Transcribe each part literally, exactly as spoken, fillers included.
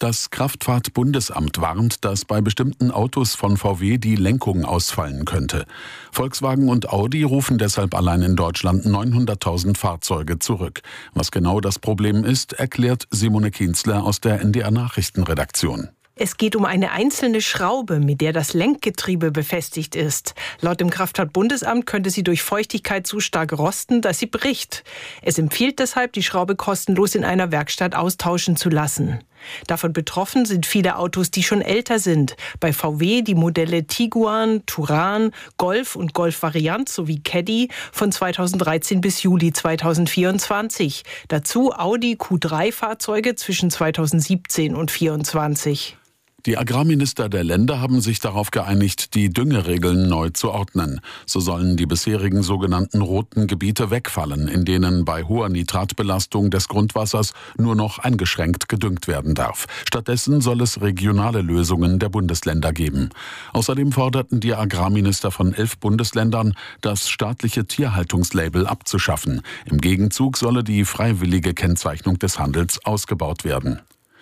Das Kraftfahrt-Bundesamt warnt, dass bei bestimmten Autos von V W die Lenkung ausfallen könnte. Volkswagen und Audi rufen deshalb allein in Deutschland neunhunderttausend Fahrzeuge zurück. Was genau das Problem ist, erklärt Simone Kienzler aus der N D R-Nachrichtenredaktion. Es geht um eine einzelne Schraube, mit der das Lenkgetriebe befestigt ist. Laut dem Kraftfahrt-Bundesamt könnte sie durch Feuchtigkeit so stark rosten, dass sie bricht. Es empfiehlt deshalb, die Schraube kostenlos in einer Werkstatt austauschen zu lassen. Davon betroffen sind viele Autos, die schon älter sind. Bei V W die Modelle Tiguan, Touran, Golf und Golf-Variant sowie Caddy von zweitausenddreizehn bis Juli zweitausendvierundzwanzig. Dazu Audi Q drei Fahrzeuge zwischen zweitausendsiebzehn und zweitausendvierundzwanzig. Die Agrarminister der Länder haben sich darauf geeinigt, die Düngeregeln neu zu ordnen. So sollen die bisherigen sogenannten roten Gebiete wegfallen, in denen bei hoher Nitratbelastung des Grundwassers nur noch eingeschränkt gedüngt werden darf. Stattdessen soll es regionale Lösungen der Bundesländer geben. Außerdem forderten die Agrarminister von elf Bundesländern, das staatliche Tierhaltungslabel abzuschaffen. Im Gegenzug solle die freiwillige Kennzeichnung des Handels ausgebaut werden.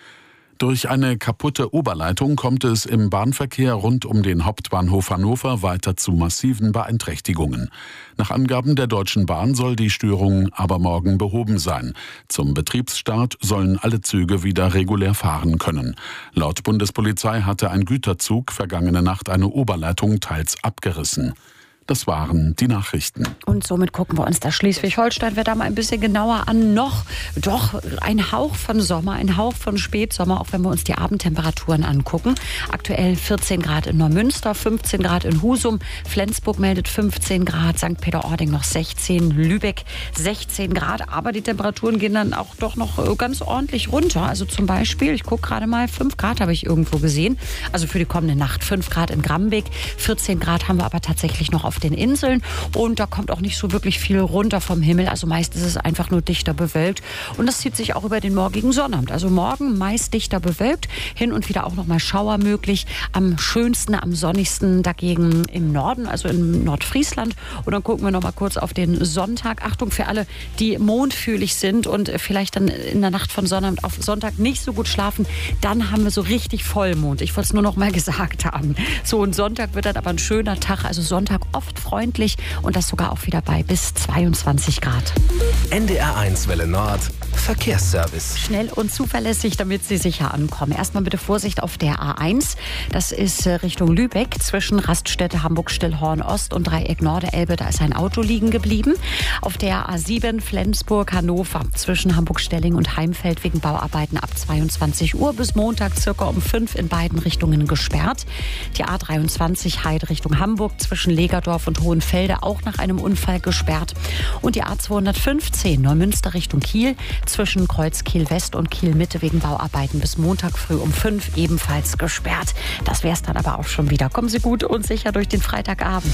Durch eine kaputte Oberleitung kommt es im Bahnverkehr rund um den Hauptbahnhof Hannover weiter zu massiven Beeinträchtigungen. Nach Angaben der Deutschen Bahn soll die Störung aber morgen behoben sein. Zum Betriebsstart sollen alle Züge wieder regulär fahren können. Laut Bundespolizei hatte ein Güterzug vergangene Nacht eine Oberleitung teils abgerissen. Das waren die Nachrichten. Und somit gucken wir uns das Schleswig-Holstein-Wetter mal ein bisschen genauer an. Noch, doch, ein Hauch von Sommer, ein Hauch von Spätsommer, auch wenn wir uns die Abendtemperaturen angucken. Aktuell vierzehn Grad in Neumünster, fünfzehn Grad in Husum, Flensburg meldet fünfzehn Grad, Sankt Peter-Ording noch sechzehn, Lübeck sechzehn Grad. Aber die Temperaturen gehen dann auch doch noch ganz ordentlich runter. Also zum Beispiel, ich gucke gerade mal, fünf Grad habe ich irgendwo gesehen. Also für die kommende Nacht fünf Grad in Grambeck, vierzehn Grad haben wir aber tatsächlich noch auf auf den Inseln und da kommt auch nicht so wirklich viel runter vom Himmel. Also meist ist es einfach nur dichter bewölkt und das zieht sich auch über den morgigen Sonnabend. Also morgen meist dichter bewölkt, hin und wieder auch noch mal Schauer möglich. Am schönsten, am sonnigsten dagegen im Norden, also in Nordfriesland. Und dann gucken wir noch mal kurz auf den Sonntag. Achtung für alle, die mondfühlig sind und vielleicht dann in der Nacht von Sonnabend auf Sonntag nicht so gut schlafen. Dann haben wir so richtig Vollmond. Ich wollte es nur noch mal gesagt haben. So, und Sonntag wird dann aber ein schöner Tag. Also Sonntag oft freundlich und das sogar auch wieder bei bis zweiundzwanzig Grad. N D R eins Welle Nord, Verkehrsservice. Schnell und zuverlässig, damit Sie sicher ankommen. Erstmal bitte Vorsicht auf der A eins. Das ist Richtung Lübeck zwischen Raststätte Hamburg-Stillhorn-Ost und Dreieck Norderelbe. Da ist ein Auto liegen geblieben. Auf der A sieben Flensburg-Hannover zwischen Hamburg-Stelling und Heimfeld wegen Bauarbeiten ab zweiundzwanzig Uhr bis Montag circa um fünf in beiden Richtungen gesperrt. Die A dreiundzwanzig Heide Richtung Hamburg zwischen Legerdorf und Hohenfelde auch nach einem Unfall gesperrt. Und die A zweihundertfünfzehn Neumünster Richtung Kiel zwischen Kreuz Kiel-West und Kiel-Mitte wegen Bauarbeiten bis Montag früh um fünf ebenfalls gesperrt. Das wäre es dann aber auch schon wieder. Kommen Sie gut und sicher durch den Freitagabend.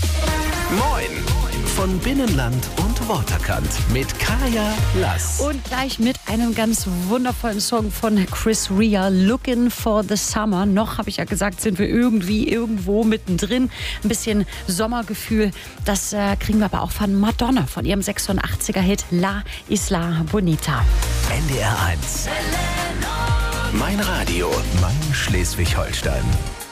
Moin von Binnenland und Waterkant mit Kaya Lass. Und gleich mit einem ganz wundervollen Song von Chris Rea, Looking for the Summer. Noch, habe ich ja gesagt, sind wir irgendwie irgendwo mittendrin. Ein bisschen Sommergefühl. Das äh, kriegen wir aber auch von Madonna, von ihrem sechsundachtziger-Hit La Isla Bonita. N D R eins. Mein Radio, mein Schleswig-Holstein.